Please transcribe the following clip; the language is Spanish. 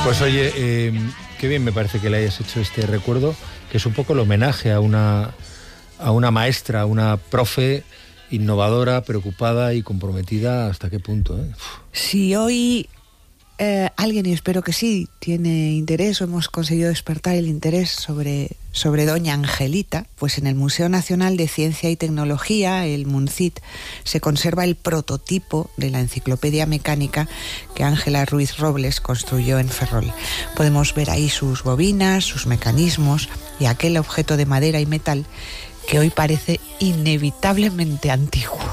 Pues oye, qué bien me parece que le hayas hecho este recuerdo, que es un poco el homenaje a una maestra, a una profe innovadora, preocupada y comprometida. ¿Hasta qué punto? Si hoy alguien, y espero que sí, tiene interés o hemos conseguido despertar el interés sobre doña Angelita, pues en el Museo Nacional de Ciencia y Tecnología, el MUNCIT, se conserva el prototipo de la enciclopedia mecánica que Ángela Ruiz Robles construyó en Ferrol. Podemos ver ahí sus bobinas, sus mecanismos y aquel objeto de madera y metal que hoy parece inevitablemente antiguo.